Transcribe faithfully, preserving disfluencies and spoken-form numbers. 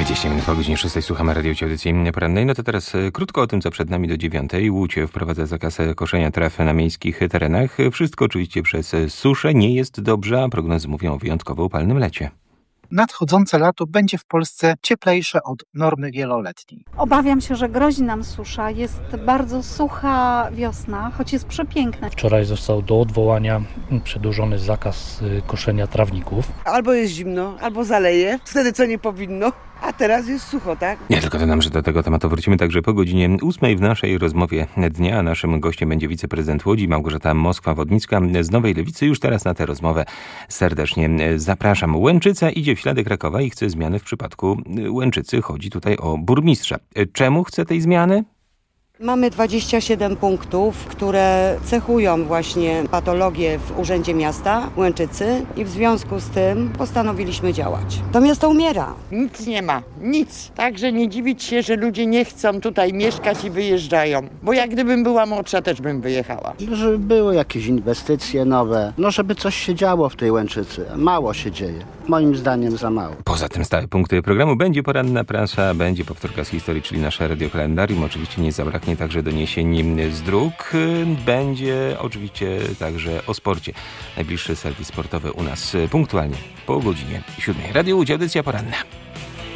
dwadzieścia minut po godzinie szóstej słuchamy radiowej audycji porannej. No to teraz krótko o tym, co przed nami do dziewiątej. Łódź wprowadza zakaz koszenia traw na miejskich terenach. Wszystko oczywiście przez suszę. Nie jest dobrze, a prognozy mówią o wyjątkowo upalnym lecie. Nadchodzące lato będzie w Polsce cieplejsze od normy wieloletniej. Obawiam się, że grozi nam susza. Jest bardzo sucha wiosna, choć jest przepiękna. Wczoraj został do odwołania przedłużony zakaz koszenia trawników. Albo jest zimno, albo zaleje, wtedy co nie powinno. A teraz jest sucho, tak? Nie tylko dodam, że do tego tematu wrócimy także po godzinie ósmej w naszej rozmowie dnia. Naszym gościem będzie wiceprezydent Łodzi Małgorzata Moskwa-Wodnicka z Nowej Lewicy. Już teraz na tę rozmowę serdecznie zapraszam. Łęczyca idzie w ślady Krakowa i chce zmiany w przypadku Łęczycy. Chodzi tutaj o burmistrza. Czemu chce tej zmiany? Mamy dwadzieścia siedem punktów, które cechują właśnie patologię w Urzędzie Miasta Łęczycy i w związku z tym postanowiliśmy działać. To miasto umiera. Nic nie ma, nic. Także nie dziwić się, że ludzie nie chcą tutaj mieszkać i wyjeżdżają. Bo jak gdybym była młodsza, też bym wyjechała. Żeby były jakieś inwestycje nowe, no żeby coś się działo w tej Łęczycy. Mało się dzieje. Moim zdaniem za mało. Poza tym stałe punkty programu będzie poranna prasza, będzie powtórka z historii, czyli nasze radiokalendarium. Oczywiście nie zabraknie także doniesień z dróg. Będzie oczywiście także o sporcie. Najbliższy serwis sportowy u nas punktualnie po godzinie siódmej. Radio Łódź, audycja poranna.